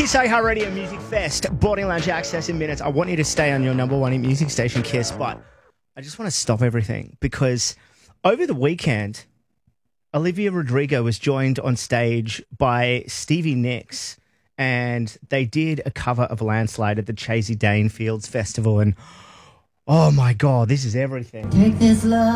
Kiss iHeart Radio Music Fest, Boarding Lounge access in minutes. I want you to stay on your number one music station, Kiss, but I just want to stop everything because over the weekend, Olivia Rodrigo was joined on stage by Stevie Nicks and they did a cover of Landslide at the Chasey Danefields Festival and oh my God, this is everything. Take this love.